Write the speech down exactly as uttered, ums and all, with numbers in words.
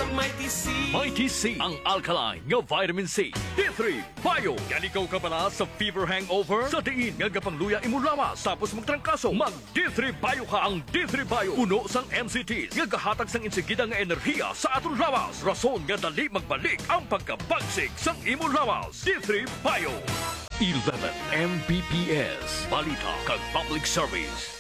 Mighty C. Mighty C, ang alkaline nga vitamin C. D three Bio, yan ikaw ka pala sa fever hangover? Sa diin nga gapangluya imo lawas, tapos magtrangkaso. Mag D three Bio ka. Ang D three Bio, puno sang M C Ts, nga gahatag sang insigida nga enerhiya sa aton lawas. Rason nga dali magbalik ang pagkabagsik sang imo lawas. D three Bio. eleven M B P S, Balita kag Public Service.